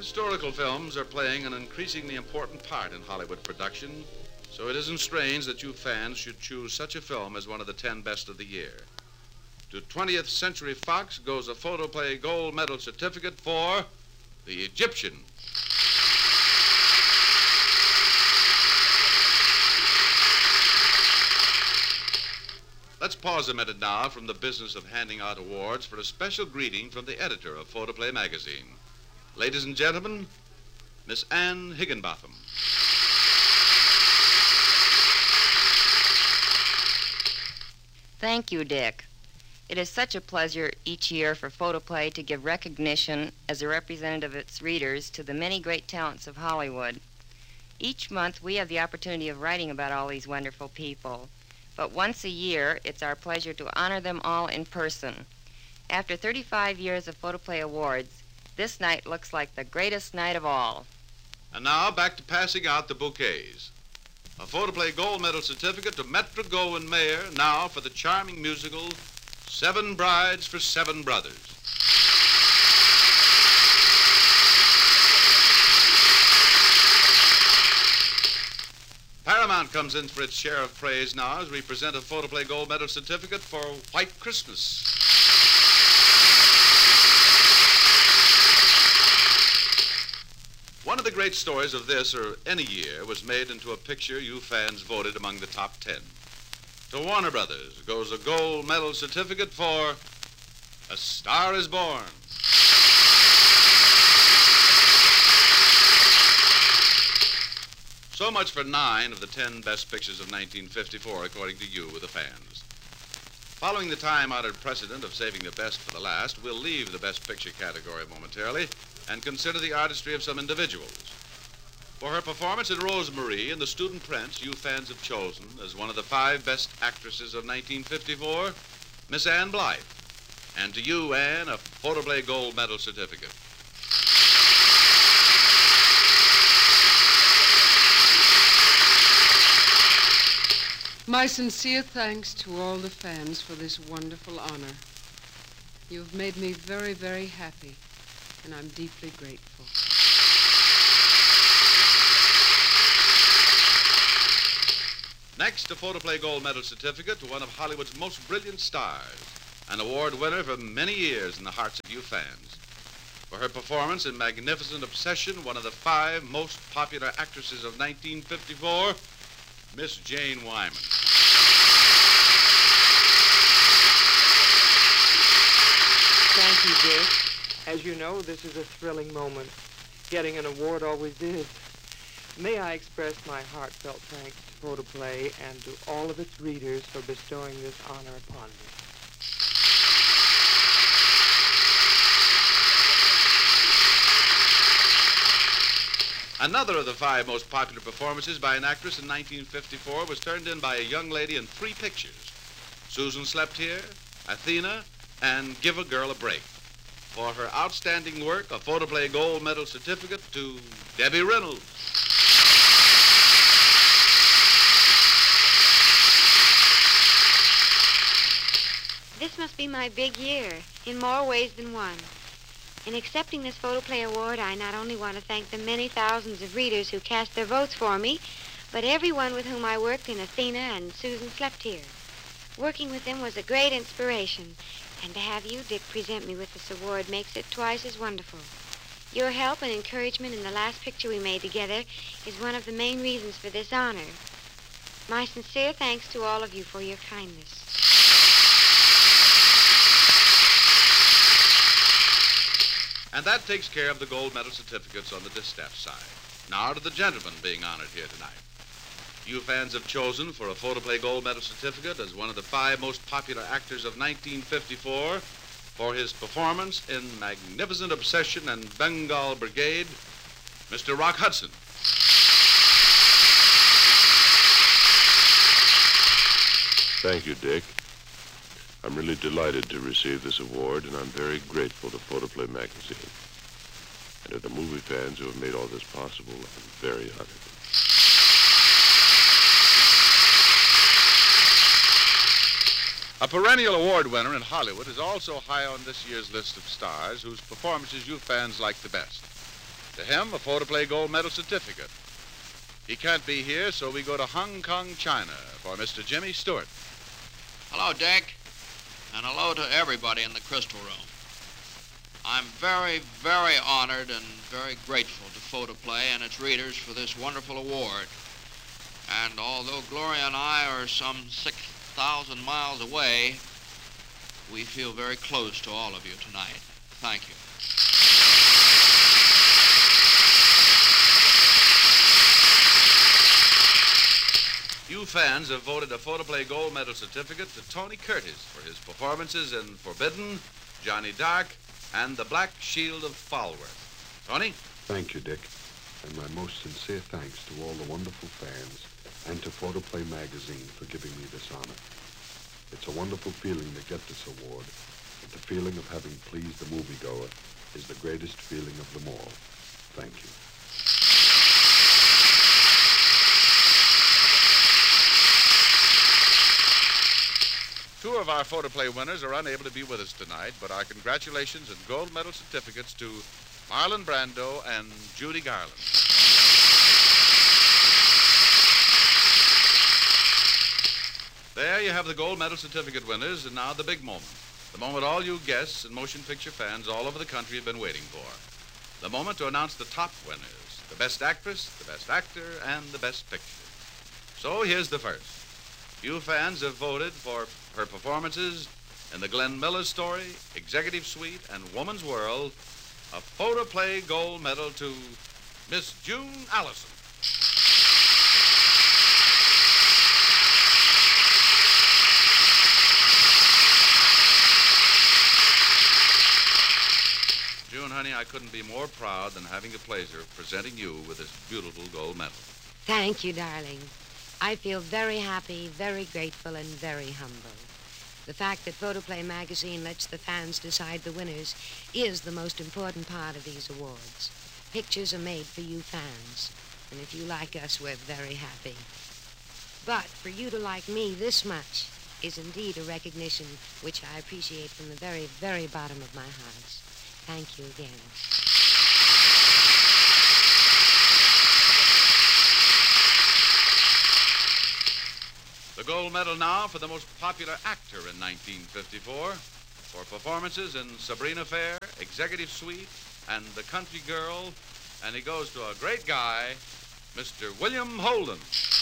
Historical films are playing an increasingly important part in Hollywood production, so it isn't strange that you fans should choose such a film as one of the 10 best of the year. To 20th Century Fox goes a Photoplay Gold Medal certificate for The Egyptian. Let's pause a minute now from the business of handing out awards for a special greeting from the editor of Photoplay magazine. Ladies and gentlemen, Miss Anne Higginbotham. Thank you, Dick. It is such a pleasure each year for Photoplay to give recognition as a representative of its readers to the many great talents of Hollywood. Each month we have the opportunity of writing about all these wonderful people, but once a year it's our pleasure to honor them all in person. After 35 years of Photoplay awards, this night looks like the greatest night of all. And now back to passing out the bouquets. A Photoplay Gold Medal certificate to Metro-Goldwyn-Mayer, now for the charming musical 7 Brides for 7 Brothers. Paramount comes in for its share of praise now as we present a Photoplay Gold Medal certificate for White Christmas. One of the great stories of this or any year was made into a picture you fans voted among the top 10. To Warner Brothers goes a gold medal certificate for A Star is Born. So much for 9 of the 10 best pictures of 1954, according to you, the fans. Following the time-honored precedent of saving the best for the last, we'll leave the best picture category momentarily and consider the artistry of some individuals. For her performance in Rosemarie and The Student Prince, you fans have chosen as one of the 5 best actresses of 1954, Miss Ann Blythe. And to you, Ann, a Photoplay Gold Medal certificate. My sincere thanks to all the fans for this wonderful honor. You've made me very, very happy, and I'm deeply grateful. Next, a Photoplay Gold Medal certificate to one of Hollywood's most brilliant stars, an award winner for many years in the hearts of you fans. For her performance in Magnificent Obsession, one of the 5 most popular actresses of 1954, Miss Jane Wyman. Thank you, Dick. As you know, this is a thrilling moment. Getting an award always is. May I express my heartfelt thanks to Photoplay and to all of its readers for bestowing this honor upon me. Another of the 5 most popular performances by an actress in 1954 was turned in by a young lady in 3 pictures: Susan Slept Here, Athena, and Give a Girl a Break. For her outstanding work, a Photoplay Gold Medal certificate to Debbie Reynolds. This must be my big year, in more ways than one. In accepting this Photoplay award, I not only want to thank the many thousands of readers who cast their votes for me, but everyone with whom I worked in Athena and Susan Slept Here. Working with them was a great inspiration, and to have you, Dick, present me with this award makes it twice as wonderful. Your help and encouragement in the last picture we made together is one of the main reasons for this honor. My sincere thanks to all of you for your kindness. And that takes care of the gold medal certificates on the distaff side. Now to the gentlemen being honored here tonight. You fans have chosen for a Photoplay Gold Medal certificate as one of the 5 most popular actors of 1954 for his performance in Magnificent Obsession and Bengal Brigade, Mr. Rock Hudson. Thank you, Dick. I'm really delighted to receive this award, and I'm very grateful to Photoplay magazine. And to the movie fans who have made all this possible, I'm very honored. A perennial award winner in Hollywood is also high on this year's list of stars whose performances you fans like the best. To him, a photoplay gold medal certificate. He can't be here, so we go to Hong Kong, China for Mr. Jimmy Stewart. Hello, Dick. And hello to everybody in the Crystal Room. I'm very, very honored and very grateful to Photoplay and its readers for this wonderful award. And although Gloria and I are some 6,000 miles away, we feel very close to all of you tonight. Thank you. You fans have voted a Photoplay Gold Medal certificate to Tony Curtis for his performances in Forbidden, Johnny Dark, and The Black Shield of Falworth. Tony? Thank you, Dick. And my most sincere thanks to all the wonderful fans and to Photoplay magazine for giving me this honor. It's a wonderful feeling to get this award, but the feeling of having pleased the moviegoer is the greatest feeling of them all. Thank you. Two of our Photoplay winners are unable to be with us tonight, but our congratulations and gold medal certificates to Marlon Brando and Judy Garland. There you have the gold medal certificate winners, and now the big moment. The moment all you guests and motion picture fans all over the country have been waiting for. The moment to announce the top winners, the best actress, the best actor, and the best picture. So here's the first. You fans have voted for her performances in The Glenn Miller Story, Executive Suite, and Woman's World, a Photoplay Gold Medal to Miss June Allison. June, honey, I couldn't be more proud than having the pleasure of presenting you with this beautiful gold medal. Thank you, darling. I feel very happy, very grateful, and very humble. The fact that Photoplay magazine lets the fans decide the winners is the most important part of these awards. Pictures are made for you fans, and if you like us, we're very happy. But for you to like me this much is indeed a recognition which I appreciate from the very, very bottom of my heart. Thank you again. The gold medal now for the most popular actor in 1954 for performances in Sabrina Fair, Executive Suite, and The Country Girl, and he goes to a great guy, Mr. William Holden.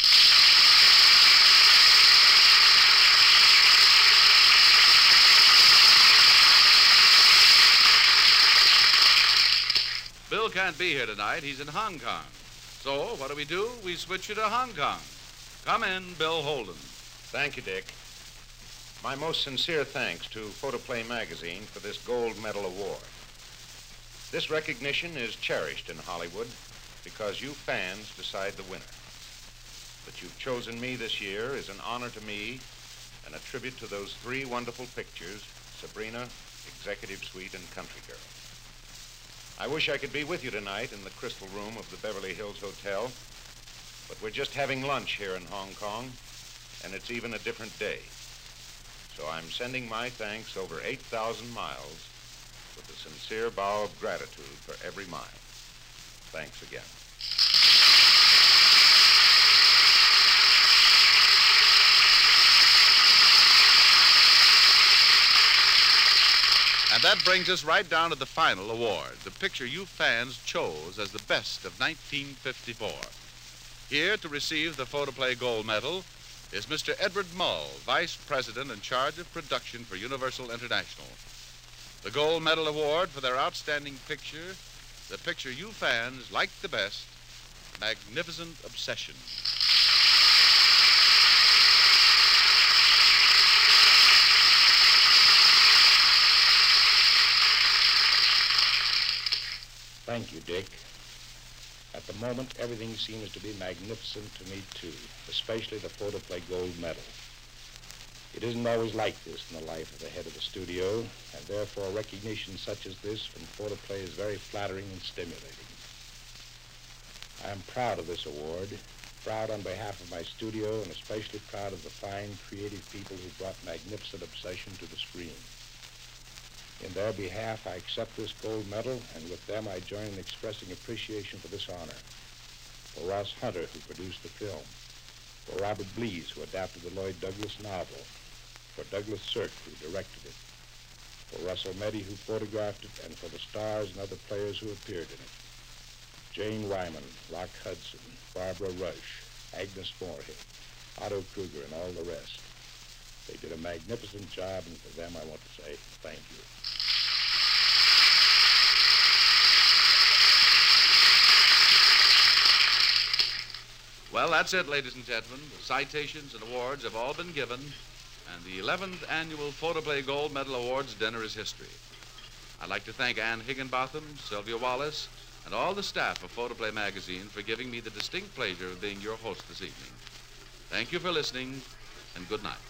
Bill can't be here tonight. He's in Hong Kong. So what do? We switch you to Hong Kong. Come in, Bill Holden. Thank you, Dick. My most sincere thanks to Photoplay magazine for this gold medal award. This recognition is cherished in Hollywood because you fans decide the winner. That you've chosen me this year is an honor to me and a tribute to those three wonderful pictures, Sabrina, Executive Suite, and Country Girl. I wish I could be with you tonight in the Crystal Room of the Beverly Hills Hotel, but we're just having lunch here in Hong Kong, and it's even a different day. So I'm sending my thanks over 8,000 miles with a sincere bow of gratitude for every mile. Thanks again. And that brings us right down to the final award, the picture you fans chose as the best of 1954. Here to receive the Photoplay Gold Medal is Mr. Edward Mull, Vice President in charge of production for Universal International. The Gold Medal Award for their outstanding picture, the picture you fans liked the best, Magnificent Obsession. Thank you, Dick. At the moment, everything seems to be magnificent to me, too, especially the Photoplay Gold Medal. It isn't always like this in the life of the head of the studio, and therefore recognition such as this from Photoplay is very flattering and stimulating. I am proud of this award, proud on behalf of my studio, and especially proud of the fine, creative people who brought Magnificent Obsession to the screen. In their behalf, I accept this gold medal, and with them I join in expressing appreciation for this honor. For Ross Hunter, who produced the film. For Robert Blees, who adapted the Lloyd Douglas novel. For Douglas Sirk, who directed it. For Russell Meddy, who photographed it, and for the stars and other players who appeared in it. Jane Wyman, Rock Hudson, Barbara Rush, Agnes Moorehead, Otto Kruger, and all the rest. They did a magnificent job, and for them I want to say thank you. Well, that's it, ladies and gentlemen. The citations and awards have all been given, and the 11th Annual Photoplay Gold Medal Awards dinner is history. I'd like to thank Ann Higginbotham, Sylvia Wallace, and all the staff of Photoplay magazine for giving me the distinct pleasure of being your host this evening. Thank you for listening, and good night.